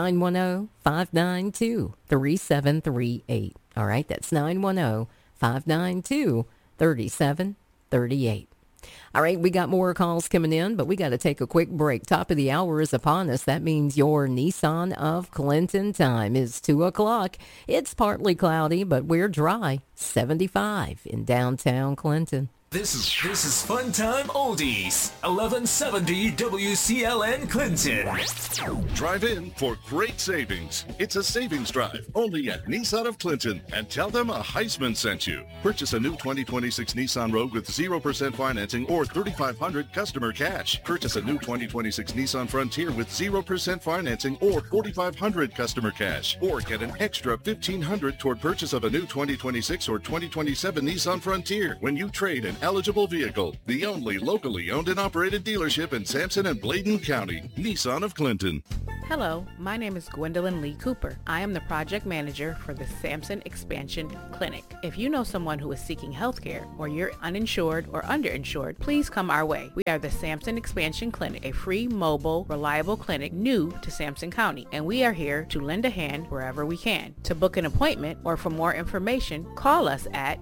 910-592-3738. All right, that's 910-592-3738. All right, we got more calls coming in, but we got to take a quick break. Top of the hour is upon us. That means your Nissan of Clinton time is 2 o'clock. It's partly cloudy, but we're dry. 75 in downtown Clinton. This is Fun Time Oldies, 1170 WCLN Clinton. Drive in for great savings. It's a savings drive only at Nissan of Clinton, and tell them a Heisman sent you. Purchase a new 2026 Nissan Rogue with 0% financing or $3,500 customer cash. Purchase a new 2026 Nissan Frontier with 0% financing or $4,500 customer cash. Or get an extra $1,500 toward purchase of a new 2026 or 2027 Nissan Frontier when you trade an eligible vehicle. The only locally owned and operated dealership in Sampson and Bladen County. Nissan of Clinton. Hello, my name is Gwendolyn Lee Cooper. I am the project manager for the Sampson Expansion Clinic. If you know someone who is seeking health care or you're uninsured or underinsured, please come our way. We are the Sampson Expansion Clinic, a free, mobile, reliable clinic new to Sampson County, and we are here to lend a hand wherever we can. To book an appointment or for more information, call us at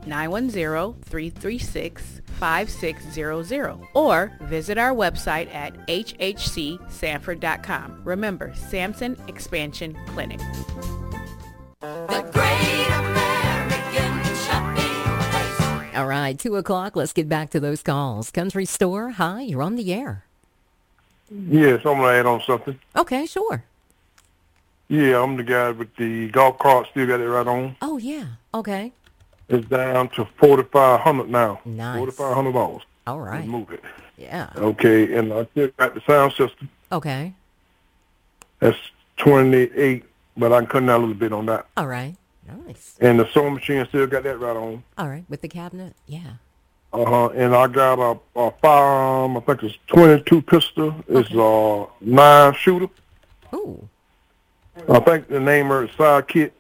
910-336-5600 or visit our website at hhcsanford.com. Remember, Sampson Expansion Clinic. The Great American Shopping Place. All right, 2 o'clock. Let's get back to those calls. Country Store, hi, you're on the air. Yes, I'm going to add on something. Okay, sure. Yeah, I'm the guy with the golf cart. Still got it right on. Oh, yeah. Okay. It's down to $4,500 now. Nice. $4,500. All right. Let's move it. Yeah. Okay, and I still got the sound system. Okay. That's 28, but I can cut down a little bit on that. All right. Nice. And the sewing machine still got that right on. All right. With the cabinet? Yeah. And I got a firearm, I think it's 22 pistol. It's a 9 shooter. Ooh. I think the name of it is Sidekick.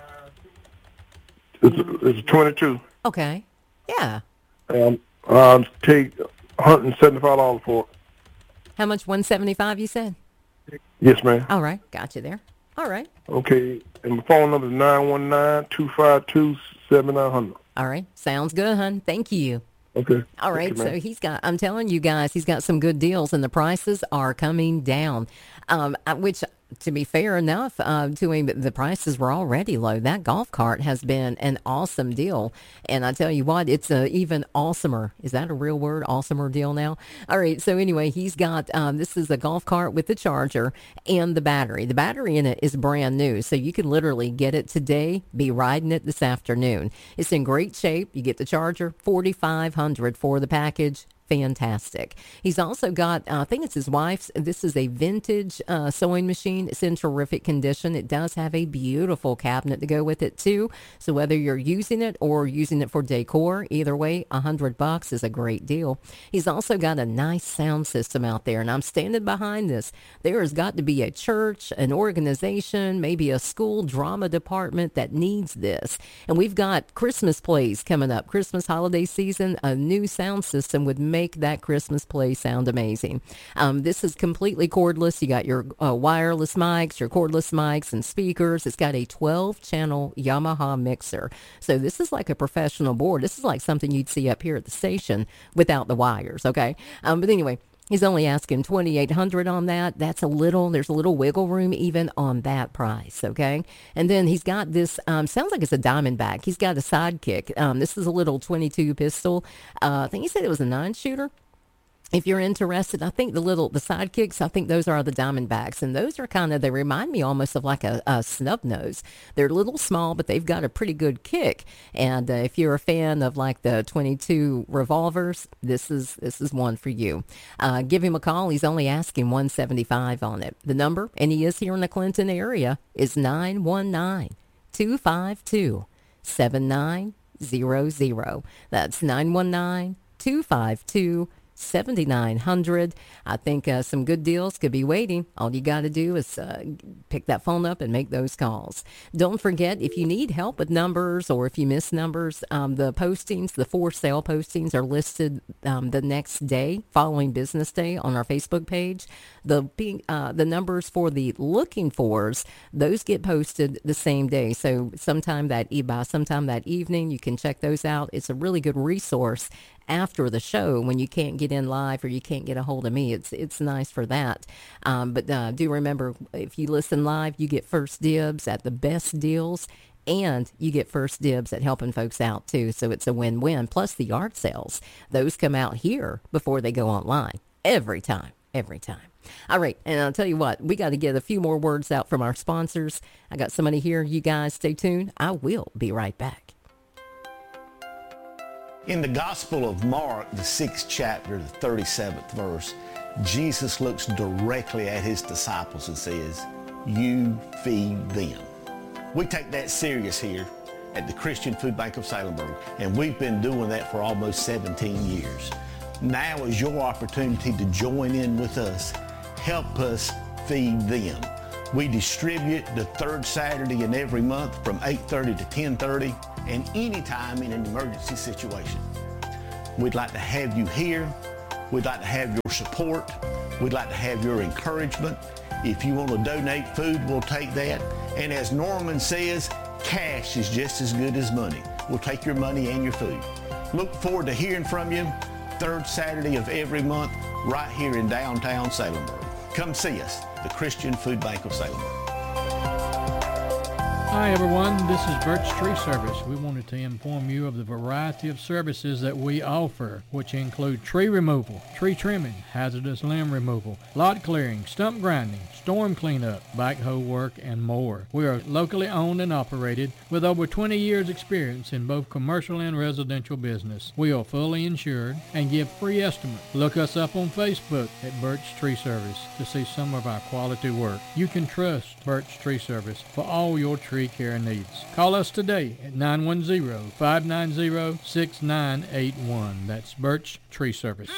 It's a 22. Okay. Yeah. And I'll take $175 for it. How much? $175 you said? Yes, ma'am. All right. Got you there. All right. Okay. And my phone number is 919-252-7900. All right. Sounds good, hon. Thank you. Okay. All right. So I'm telling you guys, he's got some good deals, and the prices are coming down, which, to be fair enough to him, the prices were already low. That golf cart has been an awesome deal. And I tell you what, it's a even awesomer. Is that a real word? Awesomer deal now? All right. So anyway, he's got, this is a golf cart with the charger and the battery. The battery in it is brand new. So you can literally get it today, be riding it this afternoon. It's in great shape. You get the charger, $4,500 for the package. Fantastic. He's also got, I think it's his wife's, this is a vintage sewing machine. It's in terrific condition. It does have a beautiful cabinet to go with it too. So whether you're using it or using it for decor, either way, $100 is a great deal. He's also got a nice sound system out there, and I'm standing behind this. There has got to be a church, an organization, maybe a school drama department that needs this. And we've got Christmas plays coming up, Christmas holiday season. A new sound system would make that Christmas play sound amazing. This is completely cordless. You got your wireless mics, your cordless mics and speakers. It's got a 12-channel Yamaha mixer. So this is like a professional board. This is like something you'd see up here at the station without the wires, okay? But anyway, he's only asking $2,800 on that. There's a little wiggle room even on that price, okay? And then he's got this, sounds like it's a Diamondback. He's got a Sidekick. This is a little 22 pistol. I think he said it was a 9-shooter. If you're interested, I think the Sidekicks, I think those are the Diamondbacks. And those are they remind me almost of like a snub nose. They're a little small, but they've got a pretty good kick. And if you're a fan of like the 22 revolvers, this is one for you. Give him a call. He's only asking $175 on it. The number, and he is here in the Clinton area, is 919-252-7900. That's 919-252-7900. 7,900. I think some good deals could be waiting. All you got to do is pick that phone up and make those calls. Don't forget, if you need help with numbers or if you miss numbers, the postings, the for sale postings are listed the next day, following business day on our Facebook page. The numbers for the looking fors, those get posted the same day. So sometime that evening, you can check those out. It's a really good resource after the show when you can't get in live or you can't get a hold of me. It's nice for that. But do remember, if you listen live, you get first dibs at the best deals, and you get first dibs at helping folks out too. So it's a win-win. Plus the yard sales, those come out here before they go online every time. All right, and I'll tell you what, we got to get a few more words out from our sponsors. I got somebody here. You guys stay tuned. I will be right back. In the Gospel of Mark, the 6th chapter, the 37th verse, Jesus looks directly at his disciples and says, "You feed them." We take that serious here at the Christian Food Bank of Salemburg, and we've been doing that for almost 17 years. Now is your opportunity to join in with us. Help us feed them. We distribute the third Saturday in every month from 8:30 to 10:30 and anytime in an emergency situation. We'd like to have you here. We'd like to have your support. We'd like to have your encouragement. If you want to donate food, we'll take that. And as Norman says, cash is just as good as money. We'll take your money and your food. Look forward to hearing from you third Saturday of every month right here in downtown Salemburg. Come see us, the Christian Food Bank of Salemburg. Hi everyone, this is Birch Tree Service. We wanted to inform you of the variety of services that we offer, which include tree removal, tree trimming, hazardous limb removal, lot clearing, stump grinding, storm cleanup, backhoe work, and more. We are locally owned and operated with over 20 years experience in both commercial and residential business. We are fully insured and give free estimates. Look us up on Facebook at Birch Tree Service to see some of our quality work. You can trust Birch Tree Service for all your tree care needs. Call us today at 910-590-6981. That's Birch Tree Service.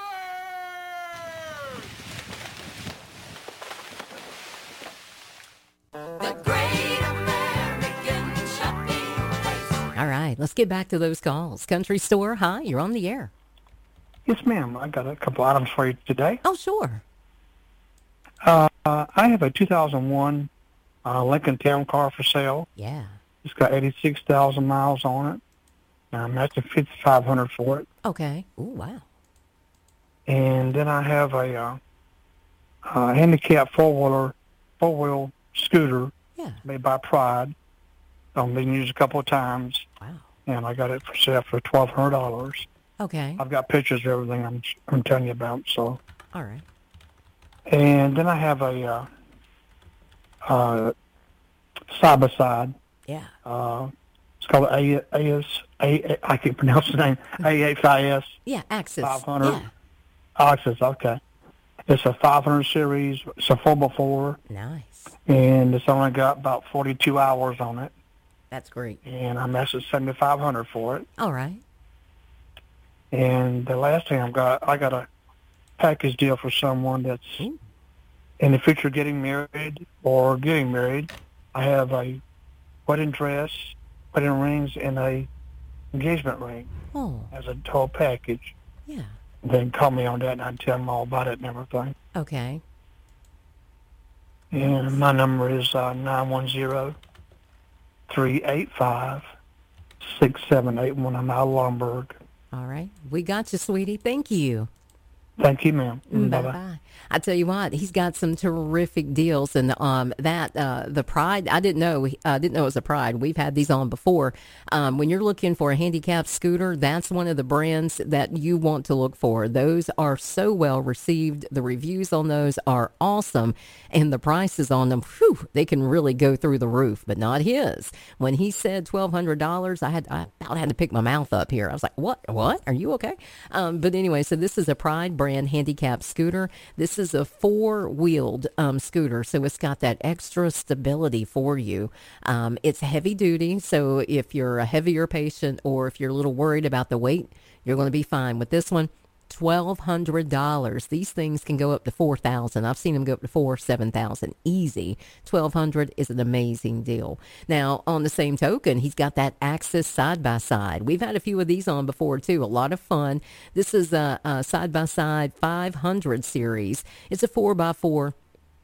All right, let's get back to those calls. Country Store, hi, you're on the air. Yes, ma'am. I got a couple items for you today. Oh, sure. I have a 2001 Lincoln Town Car for sale. Yeah. It's got 86,000 miles on it. I'm asking $5,500 for it. Okay. Oh, wow. And then I have a handicapped four-wheel scooter made by Pride. I've been used a couple of times. Wow. And I got it for sale for $1,200. Okay. I've got pictures of everything I'm telling you about. So. All right. And then I have a side-by-side. Yeah. It's called I can't pronounce the name, AXIS. Yeah, Axis. 500. Yeah. Axis, okay. It's a 500 series. It's a 4x4. Nice. And it's only got about 42 hours on it. That's great. And I'm asking $7,500 for it. All right. And the last thing I got a package deal for someone that's in the future getting married or getting married. I have a wedding dress, wedding rings, and a engagement ring as a whole package. Yeah. Then call me on that, and I tell them all about it and everything. Okay. And my number is 910-385-6781. I'm out of Lombard. All right. We got you, sweetie. Thank you. Thank you, ma'am. Bye-bye. I tell you what, he's got some terrific deals, and the Pride. I didn't know it was a Pride. We've had these on before. When you're looking for a handicapped scooter, that's one of the brands that you want to look for. Those are so well received. The reviews on those are awesome, and the prices on them, they can really go through the roof. But not his. When he said $1,200, I about had to pick my mouth up here. I was like, "What? What? Are you okay?" But anyway, so this is a Pride brand handicapped scooter. This is a four-wheeled scooter, so it's got that extra stability for you. It's heavy duty, so if you're a heavier patient or if you're a little worried about the weight, you're going to be fine with this one. $1,200. These things can go up to $4,000. I've seen them go up to $7,000 easy. $1,200 is an amazing deal. Now, on the same token, he's got that Axis side-by-side. We've had a few of these on before, too. A lot of fun. This is a side-by-side 500 series. It's a 4x4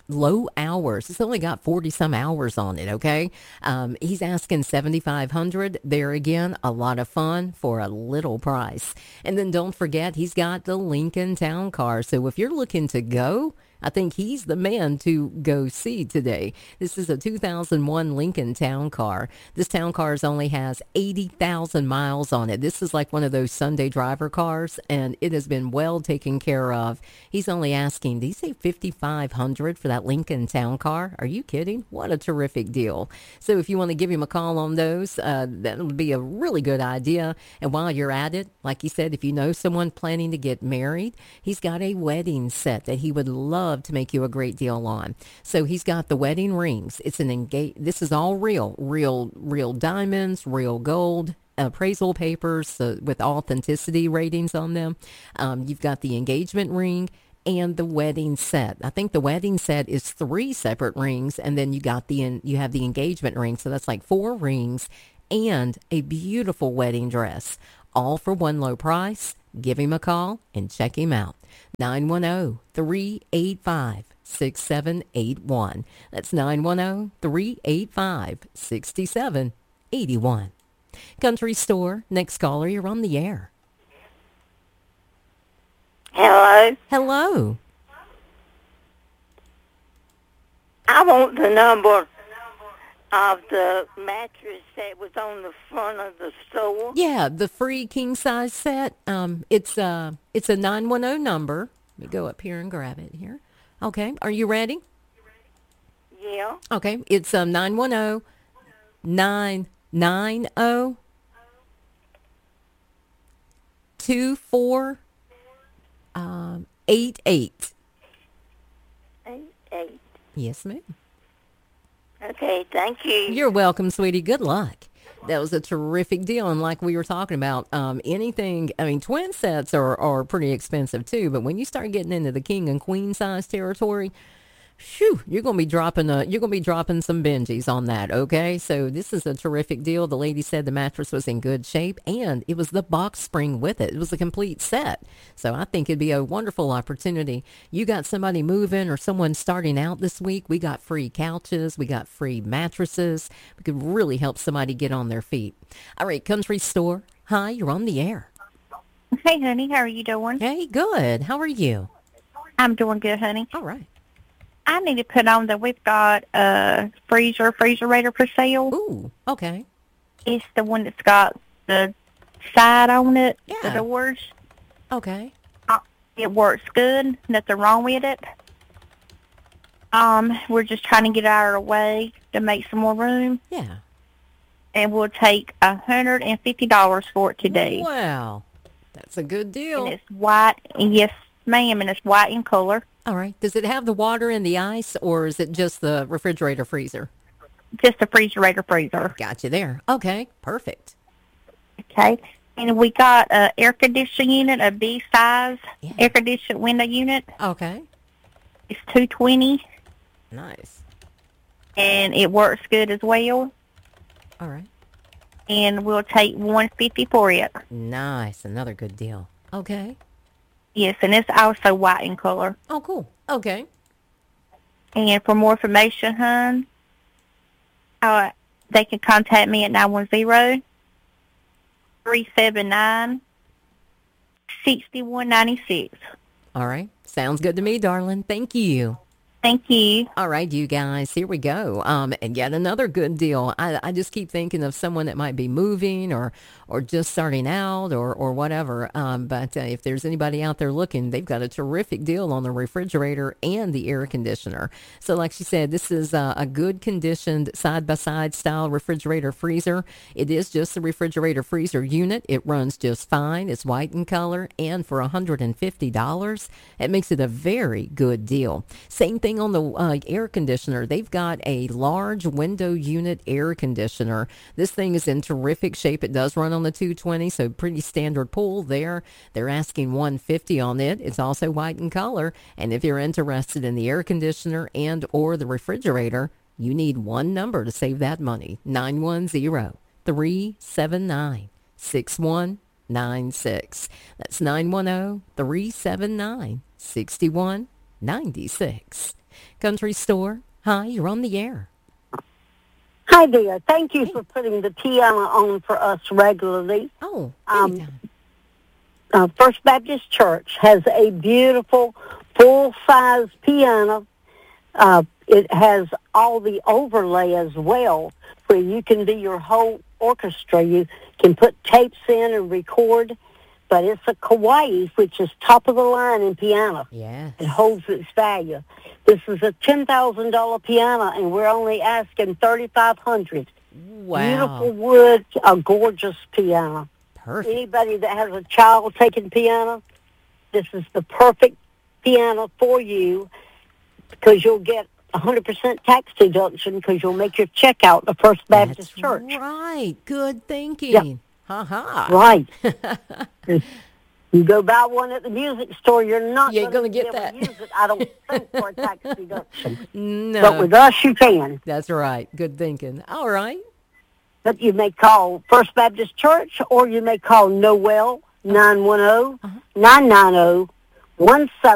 low hours. It's only got 40 some hours on it, okay? He's asking $7,500. There again, a lot of fun for a little price. And then don't forget, he's got the Lincoln Town Car. So if you're looking to go, I think he's the man to go see today. This is a 2001 Lincoln Town Car. This Town Car only has 80,000 miles on it. This is like one of those Sunday driver cars, and it has been well taken care of. He's only asking, did he say $5,500 for that Lincoln Town Car? Are you kidding? What a terrific deal. So if you want to give him a call on those, that would be a really good idea. And while you're at it, like he said, if you know someone planning to get married, he's got a wedding set that he would love to make you a great deal on. So he's got the wedding rings. It's an this is all real diamonds, real gold, appraisal papers with authenticity ratings on them. You've got the engagement ring and the wedding set. I think the wedding set is 3 separate rings, and then you have the engagement ring. So that's like 4 rings and a beautiful wedding dress, all for one low price. Give him a call and check him out. 910-385-6781. That's 910-385-6781. Country Store, next caller, you're on the air. Hello? Hello. I want the number of the mattress that was on the front of the store. Yeah, the free king size set. It's a 910 number. Let me go up here and grab it here. Okay, are you ready? Yeah. Okay, it's 910-990-2488. Yes, ma'am. Okay, thank you. You're welcome, sweetie. Good luck. That was a terrific deal. And like we were talking about, anything, I mean, twin sets are pretty expensive too. But when you start getting into the king and queen size territory, Phew, you're gonna be dropping some Benjis on that, okay? So this is a terrific deal. The lady said the mattress was in good shape, and it was the box spring with it. It was a complete set. So I think it'd be a wonderful opportunity. You got somebody moving or someone starting out this week, we got free couches, we got free mattresses. We could really help somebody get on their feet. All right, Country Store. Hi, you're on the air. Hey, honey, how are you doing? Hey, good. How are you? I'm doing good, honey. All right. I need to put on that we've got a freezerator for sale. Ooh, okay. It's the one that's got the side on it, the doors. Okay. It works good. Nothing wrong with it. We're just trying to get it out of the way to make some more room. Yeah. And we'll take $150 for it today. Wow. That's a good deal. And it's white. Yes, ma'am, and it's white in color. All right. Does it have the water and the ice, or is it just the refrigerator freezer? Just the refrigerator freezer. Got you there. Okay. Perfect. Okay. And we got an air conditioning unit, a B-size air conditioned window unit. Okay. It's $220. Nice. And it works good as well. All right. And we'll take $150 for it. Nice. Another good deal. Okay. Yes, and it's also white in color. Oh, cool. Okay. And for more information, hon, they can contact me at 910-379-6196. All right. Sounds good to me, darling. Thank you. Thank you. All right, you guys, here we go. And yet another good deal. I just keep thinking of someone that might be moving or just starting out or whatever. But if there's anybody out there looking, they've got a terrific deal on the refrigerator and the air conditioner. So like she said, this is a good conditioned side-by-side style refrigerator freezer. It is just the refrigerator freezer unit. It runs just fine. It's white in color. And for $150, it makes it a very good deal. Same thing on the air conditioner. They've got a large window unit air conditioner. This thing is in terrific shape. It does run on the 220, so pretty standard pull there. They're asking $150 on it. It's also white in color. And if you're interested in the air conditioner and or the refrigerator, you need one number to save that money. 910-379-6196. That's 910-379-6196. Country Store. Hi, you're on the air. Hi there. Thank you for putting the piano on for us regularly. Oh, First Baptist Church has a beautiful full-size piano. It has all the overlay as well, where you can be your whole orchestra. You can put tapes in and record, but it's a Kauai, which is top of the line in piano. Yes. It holds its value. This is a $10,000 piano, and we're only asking $3,500. Wow. Beautiful wood, a gorgeous piano. Perfect. Anybody that has a child taking piano, this is the perfect piano for you, because you'll get 100% tax deduction because you'll make your check out the First Baptist Church. Right. Good thinking. Yep. Ha-ha. Right. You go buy one at the music store, you're not You ain't going gonna to get that. use it, I don't think, for a tax deduction. No. But with us, you can. That's right. Good thinking. All right. But you may call First Baptist Church, or you may call Noel 910-990-17